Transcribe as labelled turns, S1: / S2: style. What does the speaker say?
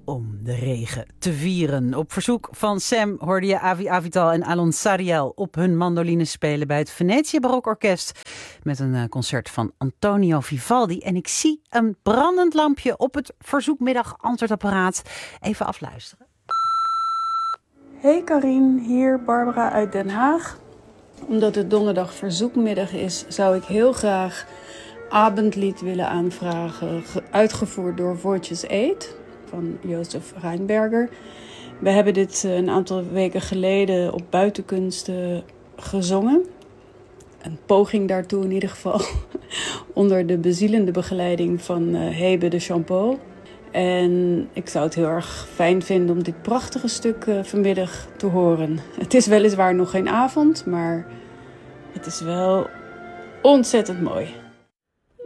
S1: om de regen te vieren. Op verzoek van Sam hoorde je Avi Avital en Alon Sariel op hun mandoline spelen bij het Venetië Barokorkest met een concert van Antonio Vivaldi. En ik zie een brandend lampje op het verzoekmiddag antwoordapparaat. Even afluisteren.
S2: Hey Karin, hier Barbara uit Den Haag. Omdat het donderdag verzoekmiddag is, zou ik heel graag Abendlied willen aanvragen, uitgevoerd door Voices 8 van Jozef Reinberger. We hebben dit een aantal weken geleden op Buitenkunsten gezongen. Een poging daartoe in ieder geval, onder de bezielende begeleiding van Hebe de Champeau. En ik zou het heel erg fijn vinden om dit prachtige stuk vanmiddag te horen. Het is weliswaar nog geen avond, maar het is wel ontzettend mooi.